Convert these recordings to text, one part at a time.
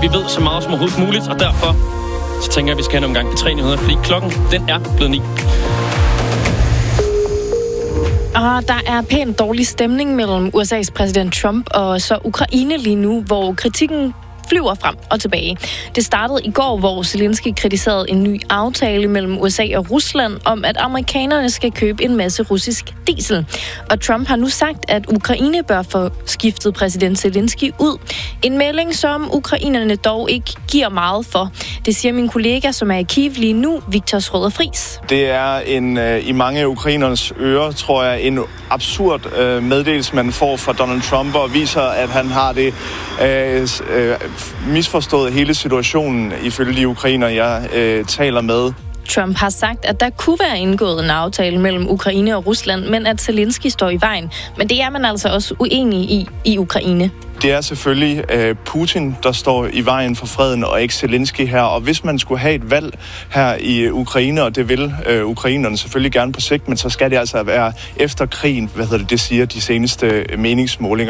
vi ved så meget som overhovedet muligt, og derfor så tænker jeg, at vi skal have en omgang på 3 nyheder, fordi klokken, den er blevet 9. Og der er pænt dårlig stemning mellem USA's præsident Trump og så Ukraine lige nu, hvor kritikken flyver frem og tilbage. Det startede i går, hvor Zelensky kritiserede en ny aftale mellem USA og Rusland om, at amerikanerne skal købe en masse russisk diesel. Og Trump har nu sagt, at Ukraine bør få skiftet præsident Zelensky ud. En melding, som ukrainerne dog ikke giver meget for. Det siger min kollega, som er i Kiev lige nu, Viktor Schrøder Friis. Det er i mange ukrainernes ører, tror jeg, en absurd meddelelse, man får fra Donald Trump, og viser, at han har det misforstået hele situationen ifølge de ukrainer, jeg taler med. Trump har sagt, at der kunne være indgået en aftale mellem Ukraine og Rusland, men at Zelensky står i vejen. Men det er man altså også uenig i Ukraine. Det er selvfølgelig Putin, der står i vejen for freden, og ikke Zelensky her. Og hvis man skulle have et valg her i Ukraine, og det vil ukrainerne selvfølgelig gerne på sigt, men så skal det altså være efter krigen, det siger de seneste meningsmålinger.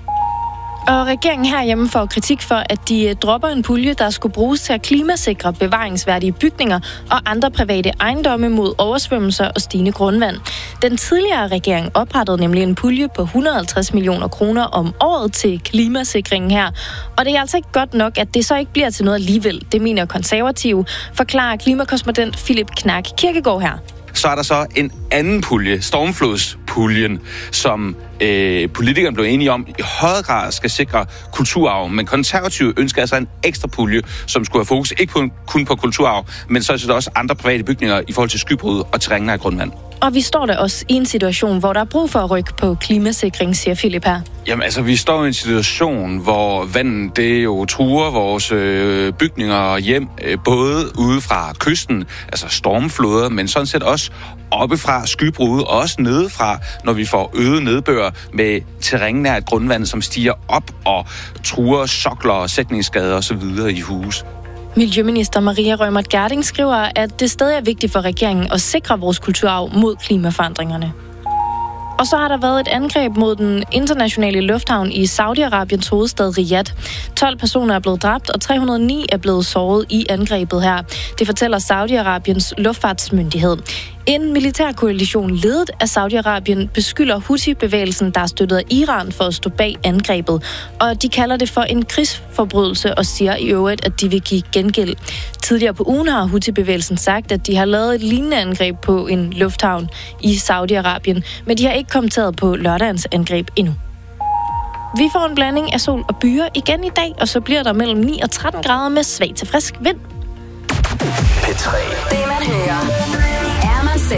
Og regeringen herhjemme får kritik for, at de dropper en pulje, der skulle bruges til at klimasikre bevaringsværdige bygninger og andre private ejendomme mod oversvømmelser og stigende grundvand. Den tidligere regering oprettede nemlig en pulje på 150 millioner kroner om året til klimasikringen her. Og det er altså ikke godt nok, at det så ikke bliver til noget alligevel. Det mener konservative, forklarer klimakorrespondent Philip Knark Kirkegaard her. Så er der så en anden pulje, stormflodspuljen, som politikerne blev enige om i høj grad skal sikre kulturarv. Men konservative ønsker altså en ekstra pulje, som skulle have fokus ikke kun på kulturarv, men så også andre private bygninger i forhold til skybrud og terræner i grundvand. Og vi står der også i en situation, hvor der er brug for at rykke på klimasikring, siger Philip her. Jamen altså, vi står i en situation, hvor vandet det jo truer vores bygninger og hjem, både ude fra kysten, altså stormfloder, men sådan set også oppefra skybrud, og også nedefra, når vi får øget nedbør med terrænnært grundvand, som stiger op og truer sokler og sætningsskader osv. i huse. Miljøminister Maria Reumert Gjerding skriver, at det stadig er vigtigt for regeringen at sikre vores kulturarv mod klimaforandringerne. Og så har der været et angreb mod den internationale lufthavn i Saudi-Arabiens hovedstad Riyadh. 12 personer er blevet dræbt, og 309 er blevet såret i angrebet her. Det fortæller Saudi-Arabiens luftfartsmyndighed. En militærkoalition ledet af Saudi-Arabien beskylder Houthi-bevægelsen, der er støttet af Iran, for at stå bag angrebet. Og de kalder det for en krigsforbrydelse og siger i øvrigt, at de vil give gengæld. Tidligere på ugen har Houthi-bevægelsen sagt, at de har lavet et lignende angreb på en lufthavn i Saudi-Arabien, men de har ikke kommenteret på lørdagens angreb endnu. Vi får en blanding af sol og byer igen i dag, og så bliver der mellem 9 og 13 grader med svag til frisk vind. P3.